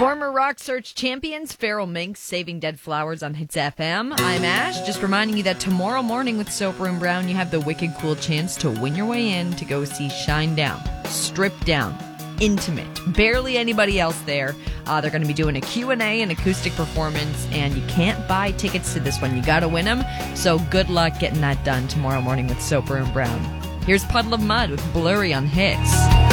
Former Rock Search champions, Feral Minx, Saving Dead Flowers on Hits FM. I'm Ash, just reminding you that tomorrow morning with Soper and Brown, you have the wicked cool chance to win your way in to go see Shinedown. Stripped down. Intimate. Barely anybody else there. They're going to be doing a Q&A, an acoustic performance, and you can't buy tickets to this one. You got to win them. So good luck getting that done tomorrow morning with Soper and Brown. Here's Puddle of Mud with Blurry on Hits.